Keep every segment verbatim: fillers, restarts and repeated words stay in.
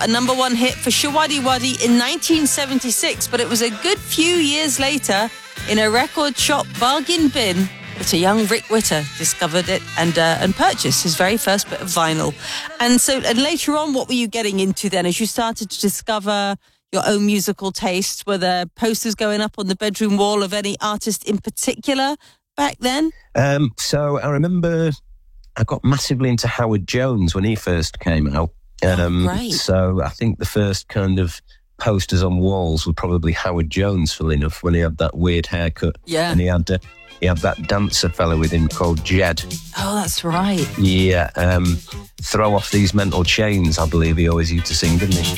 a number one hit for Showaddy Waddy in nineteen seventy-six, but it was a good few years later in a record shop bargain bin that a young Rick Witter discovered it and uh, and purchased his very first bit of vinyl. And so, and later on, what were you getting into then as you started to discover your own musical tastes? Were there posters going up on the bedroom wall of any artist in particular back then? Um, so I remember I got massively into Howard Jones when he first came out. Um, oh, great. So I think the first kind of posters on walls were probably Howard Jones, funnily enough, when he had that weird haircut. Yeah. And he had uh, he had that dancer fella with him called Jed. Oh, that's right. Yeah. Um, Throw Off These Mental Chains, I believe he always used to sing, didn't he?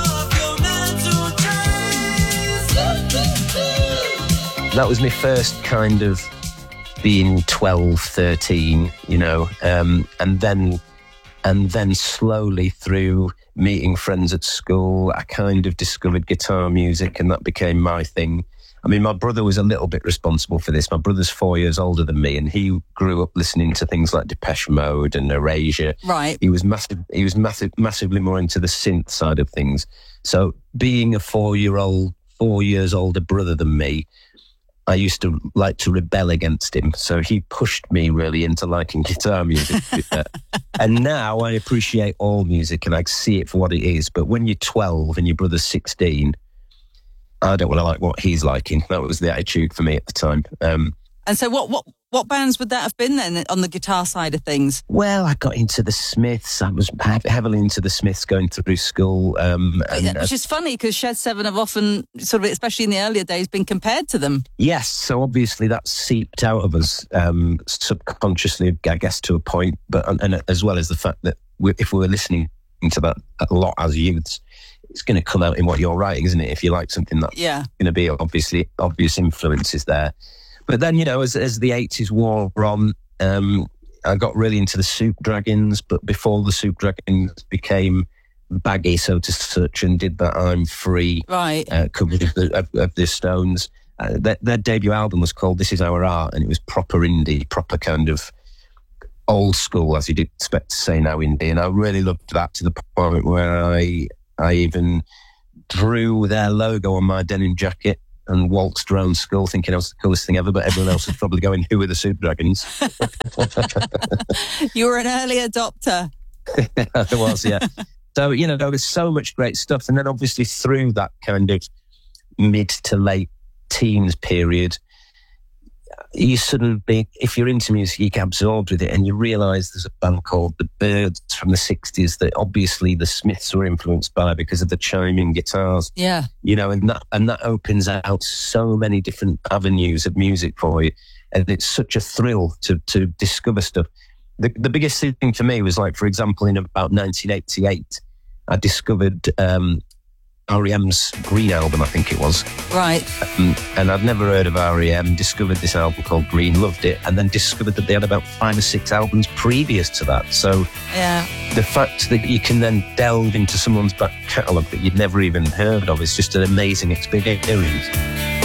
That was my first kind of being twelve, thirteen, you know, um, and then and then slowly through meeting friends at school, I kind of discovered guitar music, and that became my thing. I mean, my brother was a little bit responsible for this. My brother's four years older than me, and he grew up listening to things like Depeche Mode and Erasure. Right. He was massive. He was massive, massively more into the synth side of things. So, being a four-year-old, four years older brother than me, I used to like to rebel against him. So he pushed me really into liking guitar music. And now I appreciate all music and I see it for what it is. But when you're twelve and your brother's sixteen, I don't want to like what he's liking. That was the attitude for me at the time. Um, and so what, what, what bands would that have been then on the guitar side of things? Well, I got into the Smiths. I was heavily into the Smiths going through school. Um, and, Which is funny because Shed Seven have often, sort of, especially in the earlier days, been compared to them. Yes, so obviously that seeped out of us um, subconsciously, I guess, to a point. But and, and as well as the fact that we, if we were listening to that a lot as youths, it's going to come out in what you're writing, isn't it? If you like something, that's yeah. going to be obviously obvious influences there. But then, you know, as as the eighties wore on, um, I got really into the Soup Dragons. But before the Soup Dragons became baggy, so to such, and did that I'm Free right. uh, coverage of the, of, of the Stones, uh, their, their debut album was called This Is Our Art, and it was proper indie, proper kind of old school, as you'd expect to say now, indie. And I really loved that to the point where I I even drew their logo on my denim jacket and waltzed around school thinking I was the coolest thing ever, but everyone else was probably going, who are the Soup Dragons? You were an early adopter. I was, yeah. So, you know, there was so much great stuff. And then obviously through that kind of mid to late teens period, you suddenly, if you're into music, you get absorbed with it and you realise there's a band called The Byrds from the sixties that obviously the Smiths were influenced by because of the chiming guitars. Yeah. You know, and that, and that opens out so many different avenues of music for you. And it's such a thrill to, to discover stuff. The, the biggest thing for me was, like, for example, in about nineteen eighty-eight, I discovered um, R E M's Green album, I think it was. Right. Um, and I'd never heard of R E M, discovered this album called Green, loved it, and then discovered that they had about five or six albums previous to that. So yeah, the fact that you can then delve into someone's back catalogue that you'd never even heard of is just an amazing experience.